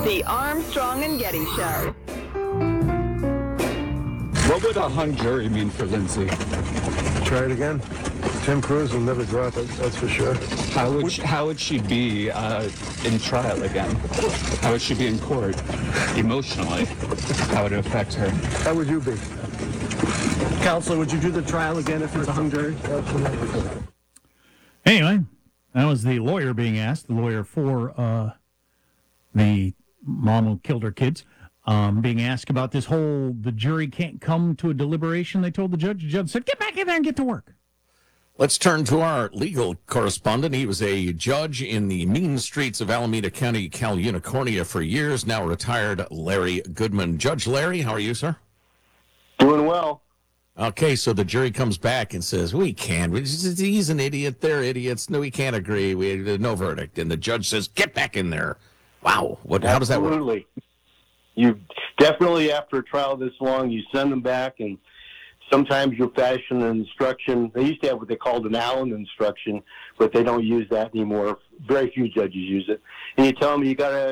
The Armstrong and Getty Show. What would a hung jury mean for Lindsay? Try it again. Tim Cruz will never drop it, that's for sure. How would she be in trial again? How would she be in court emotionally? How would it affect her? How would you be? Counselor, would you do the trial again if it was a hung jury? Absolutely. Anyway, that was the lawyer being asked, the lawyer for the mom who killed her kids, being asked about this whole, the jury can't come to a deliberation, they told the judge. The judge said, get back in there and get to work. Let's turn to our legal correspondent. He was a judge in the mean streets of Alameda County, Cal Unicornia for years, now retired Larry Goodman. Judge Larry, how are you, sir? Doing well. Okay, so the jury comes back and says, we can't. He's an idiot. They're idiots. No, we can't agree. No verdict. And the judge says, get back in there. Wow. How does that work? Absolutely. You definitely, after a trial this long, you send them back, and sometimes you fashion an instruction. They used to have what they called an Allen instruction, but they don't use that anymore. Very few judges use it. And you tell them you got to